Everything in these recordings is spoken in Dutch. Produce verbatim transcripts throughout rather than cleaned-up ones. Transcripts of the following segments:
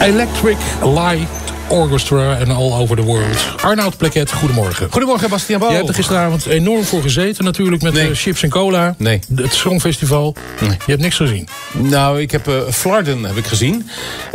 Electric Light Orchestra en all over the world. Arnoud Pleket, goedemorgen. Goedemorgen, Bastiaan Bouw. Je hebt er gisteravond enorm voor gezeten natuurlijk met Nee. uh, chips en cola. Nee. Het Songfestival. Nee. Je hebt niks gezien. Nou, ik heb uh, Flarden heb ik gezien.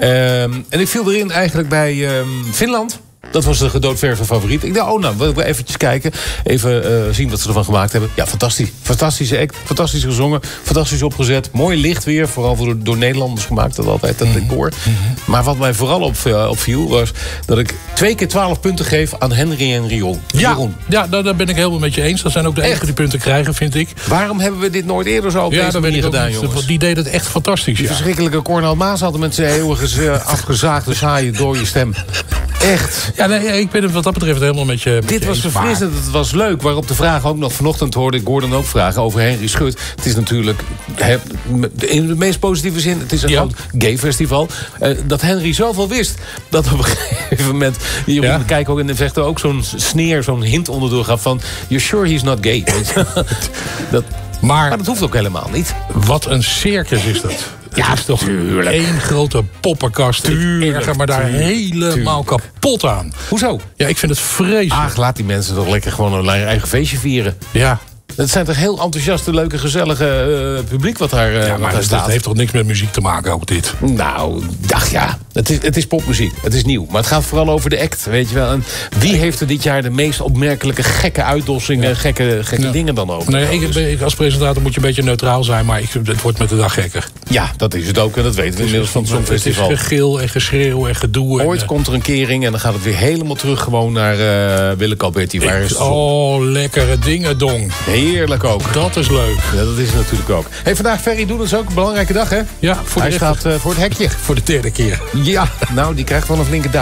Um, en ik viel erin eigenlijk bij um, Finland. Dat was de gedoodverfde favoriet. Ik dacht, oh nou, wil ik wel eventjes kijken. Even uh, zien wat ze ervan gemaakt hebben. Ja, fantastisch. Fantastische act. Fantastisch gezongen. Fantastisch opgezet. Mooi licht weer. Vooral door, door Nederlanders gemaakt. Dat altijd, dat Mm-hmm. decor. Mm-hmm. Maar wat mij vooral op, uh, opviel was dat ik twee keer twaalf punten geef aan Henry en Rion. Ja, Jeroen. ja daar, daar ben ik helemaal met je eens. Dat zijn ook de enige Echt? die punten krijgen, vind ik. Waarom hebben we dit nooit eerder zo op Ja, deze dat ben manier ik ook gedaan, niet. jongens? Die deed het echt fantastisch. Die Ja. verschrikkelijke Cornel Maas hadden met zijn eeuwige uh, afgezaagde, saaie, dode stem. Echt. Ja, nee, ik ben het wat dat betreft helemaal met je met Dit je was eens, maar- verfrissend, het was leuk. Waarop de vraag ook nog vanochtend hoorde ik Gordon ook vragen over Henry Schut. Het is natuurlijk, he, in de meest positieve zin, het is een Ja. groot gay festival. Uh, dat Henry zoveel wist, dat op een gegeven moment... Je Ja. moet kijken ook in de vechten ook zo'n sneer, zo'n hint onderdoor gaf van... You're sure he's not gay? Weet je? dat, Maar maar dat hoeft ook helemaal niet. wat een circus is dat. Ja, het is toch tuurlijk. één grote poppenkast. Tuurlijk, Ik erger me daar tuurlijk, helemaal tuurlijk. kapot aan. Hoezo? Ja, ik vind het vreselijk. Ach, laat die mensen toch lekker gewoon een eigen feestje vieren. Ja, Het zijn toch heel enthousiaste, leuke, gezellige uh, publiek wat daar, uh, ja wat maar daar dat, staat. dat heeft toch niks met muziek te maken, ook dit? Nou, dacht ja. Het is, het is popmuziek. Het is nieuw. Maar het gaat vooral over de act, weet je wel. En wie heeft er dit jaar de meest opmerkelijke gekke uitdossingen, Ja. gekke, gekke Ja. dingen dan over? Nee, ik, Dus- ik, als presentator moet je een beetje neutraal zijn, maar ik, het wordt met de dag gekker. Ja, dat is het ook. En dat weten we inmiddels van het Songfestival. Het is gegil en geschreeuw en gedoe. Ooit en, komt er een kering en dan gaat het weer helemaal terug gewoon naar uh, Willeke Alberti. Waar is ik, het zo- oh, lekkere dingen, dong. Heerlijk ook. Dat is leuk. Ja, dat is het natuurlijk ook. Hey, vandaag Ferry Doedens is ook een belangrijke dag, hè? Ja, voor, Hij de, staat uh, voor het hekje. voor de derde keer. Ja, nou, die krijgt wel een flinke duw.